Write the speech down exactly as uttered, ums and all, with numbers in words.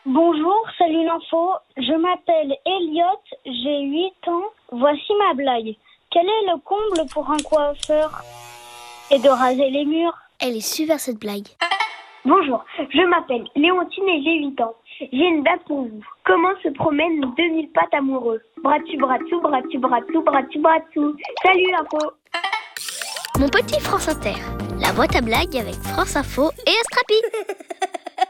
Bonjour, salut l'info. Je m'appelle Elliot, j'ai huit ans. Voici ma blague. Quel est le comble pour un coiffeur? Et de raser les murs. Elle est super cette blague. Bonjour, je m'appelle Léontine et j'ai huit ans. J'ai une blague pour vous. Comment se promènent deux mille pattes amoureux? Bras-tu, bras-tu, bras-tu, bras-tu, bras-tu, bras-tu. Salut l'info. Mon petit France Inter, la boîte à blagues avec France Info et Astrapi.